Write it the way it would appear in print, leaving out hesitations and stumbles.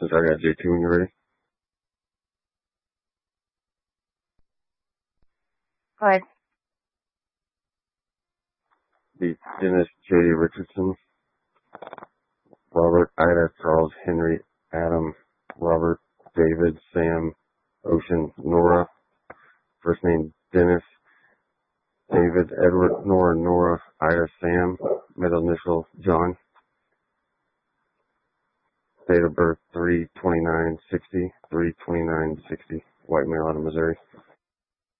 license. I got J2 when you're ready. Go ahead. The Dennis J. Richardson, Robert, Ida, Charles, Henry, Adam, Robert, David, Sam, Ocean, Nora. First name Dennis, David, Edward, Nora, Ida, Sam. Middle initial John. Date of birth 3/29/60, 3/29/60. White male out of Missouri.